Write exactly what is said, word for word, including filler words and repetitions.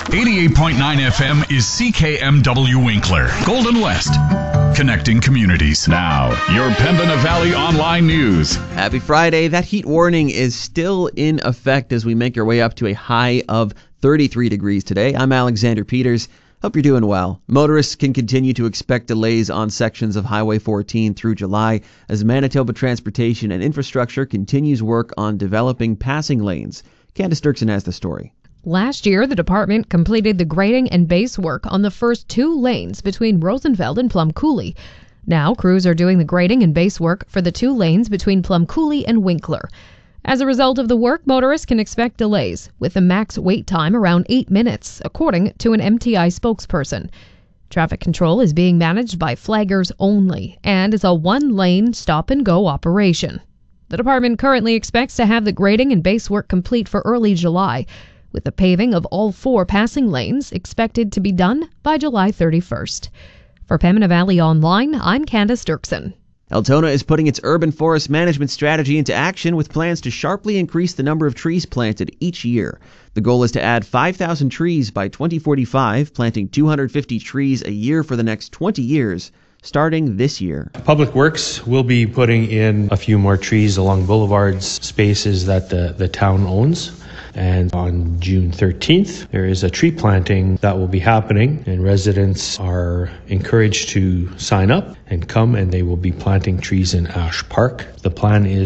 eighty-eight point nine F M is C K M W Winkler, Golden West. Connecting communities. Now, your Pembina Valley Online News. Happy Friday. That heat warning is still in effect as we make our way up to a high of thirty-three degrees today. I'm Alexander Peters. Hope you're doing well. Motorists can continue to expect delays on sections of Highway fourteen through July as Manitoba Transportation and Infrastructure continues work on developing passing lanes. Candace Dirksen has the story. Last year, the department completed the grading and base work on the first two lanes between Rosenfeld and Plum Coulee. Now, crews are doing the grading and base work for the two lanes between Plum Coulee and Winkler. As a result of the work, motorists can expect delays, with the max wait time around eight minutes, according to an M T I spokesperson. Traffic control is being managed by flaggers only and is a one-lane stop-and-go operation. The department currently expects to have the grading and base work complete for early July, with the paving of all four passing lanes expected to be done by July thirty-first. For Pembina Valley Online, I'm Candace Dirksen. Altona is putting its urban forest management strategy into action with plans to sharply increase the number of trees planted each year. The goal is to add five thousand trees by twenty forty-five, planting two hundred fifty trees a year for the next twenty years, starting this year. Public Works will be putting in a few more trees along boulevards, spaces that the, the town owns. And on June thirteenth, there is a tree planting that will be happening, and residents are encouraged to sign up and come, and they will be planting trees in Ash Park. The plan is